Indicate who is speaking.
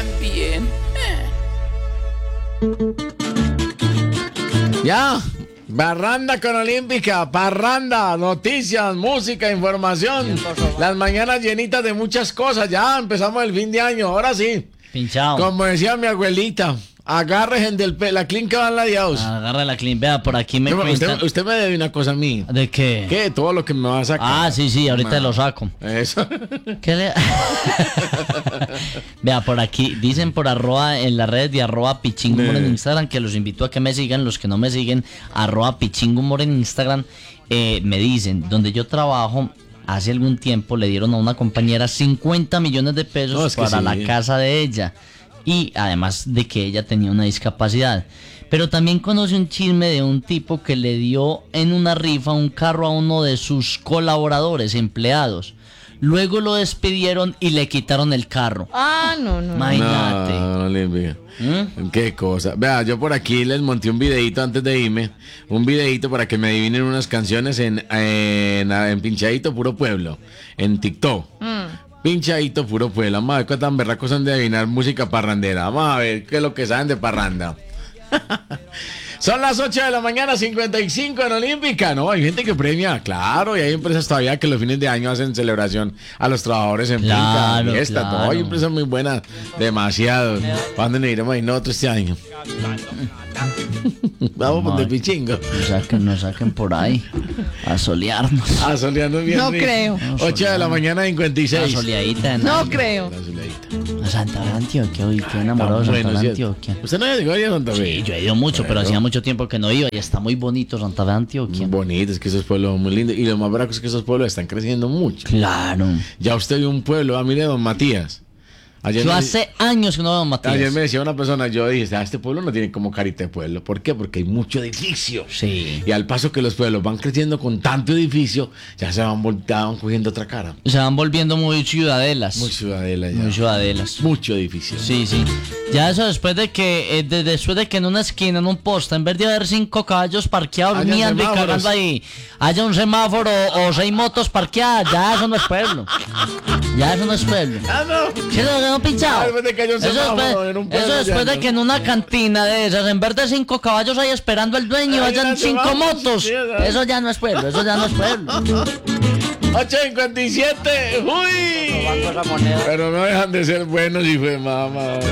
Speaker 1: también.
Speaker 2: Ya, Barranda con Olímpica, parranda, noticias, música, información. Las mañanas llenitas de muchas cosas. Ya empezamos el fin de año, ahora sí.
Speaker 3: Pinchado.
Speaker 2: Como decía mi abuelita, agárrense la clean que van la Dios.
Speaker 3: Agarra la clean. Vea, por aquí me cuentan.
Speaker 2: Usted me debe una cosa a mí.
Speaker 3: ¿De qué?
Speaker 2: ¿Qué? Todo lo que me va a sacar.
Speaker 3: Ah, sí, ahorita lo saco.
Speaker 2: Eso.
Speaker 3: ¿Qué le... Vea, por aquí, dicen por arroba en la red de arroba pichingumor en Instagram, que los invito a que me sigan, los que no me siguen, arroba pichingumor en Instagram, me dicen, donde yo trabajo, hace algún tiempo le dieron a una compañera 50 millones de pesos para la casa de ella, y además de que ella tenía una discapacidad. Pero también conoce un chisme de un tipo que le dio en una rifa un carro a uno de sus colaboradores, empleados. Luego lo despidieron y le quitaron el carro.
Speaker 4: No.
Speaker 3: Imagínate.
Speaker 2: No, Olímpica. Qué cosa. Vea, yo por aquí les monté un videito antes de irme. Un videito para que me adivinen unas canciones en Pinchadito Puro Pueblo. En TikTok. Pinchadito Puro Pueblo. Vamos a ver qué tan berracos son de adivinar música parrandera. Vamos a ver qué es lo que saben de parranda. Son las 8 de la mañana, 55 en Olímpica. No, hay gente que premia, claro, y hay empresas todavía que los fines de año hacen celebración a los trabajadores en finca, fiesta,
Speaker 3: claro.
Speaker 2: todo. Hay empresas muy buenas, demasiado. ¿Cuándo nos iremos a ir nosotros este año? Vamos de pichingo.
Speaker 3: Nos saquen por ahí a solearnos.
Speaker 2: A solearnos bien.
Speaker 4: No
Speaker 2: rico.
Speaker 4: creo.
Speaker 2: 8 de la mañana, 56.
Speaker 3: Una soleadita.
Speaker 4: No creo.
Speaker 2: La soleadita.
Speaker 3: A Santa Fe de Antioquia, uy, qué enamorado de Santa Fe de Antioquia.
Speaker 2: ¿Usted no llegó a ir a Santa Fe?
Speaker 3: Sí, yo he ido mucho, pero hacía mucho tiempo que no iba y está muy bonito Santa Fe de Antioquia.
Speaker 2: Bonito, es que esos pueblos son muy lindos. Y lo más barato es que esos pueblos están creciendo mucho.
Speaker 3: Claro.
Speaker 2: Ya usted vio un pueblo, mire, don Matías.
Speaker 3: Yo hace años que no veo a Matías.
Speaker 2: Ayer me decía una persona, yo dije, este pueblo no tiene como carita de pueblo. ¿Por qué? Porque hay mucho edificio.
Speaker 3: Sí.
Speaker 2: Y al paso que los pueblos van creciendo con tanto edificio, ya se van cogiendo otra cara.
Speaker 3: Se van volviendo muy ciudadelas.
Speaker 2: Muy ciudadela ya.
Speaker 3: Muy ciudadelas.
Speaker 2: Mucho edificio.
Speaker 3: Sí. Ya eso después de que en una esquina, en un poste, en vez de haber 5 caballos parqueados,
Speaker 2: Hayan
Speaker 3: miando y
Speaker 2: semáforos.
Speaker 3: cagando ahí, haya un semáforo o 6 motos parqueadas, ya eso no es pueblo. Ya eso no es pueblo.
Speaker 2: No.
Speaker 3: ¿Sí lo pinchado?
Speaker 2: Después de que haya un semáforo en un pueblo,
Speaker 3: Eso después
Speaker 2: ya
Speaker 3: de
Speaker 2: no.
Speaker 3: que en una cantina de esas, en vez de 5 caballos ahí esperando al dueño,
Speaker 2: Ahí
Speaker 3: hayan
Speaker 2: eran
Speaker 3: 5
Speaker 2: semáforos,
Speaker 3: motos.
Speaker 2: sí,
Speaker 3: Eso ya no es pueblo, eso ya no es pueblo.
Speaker 2: 8.57. ¡Uy! Pero no dejan de ser buenos y fue mamá.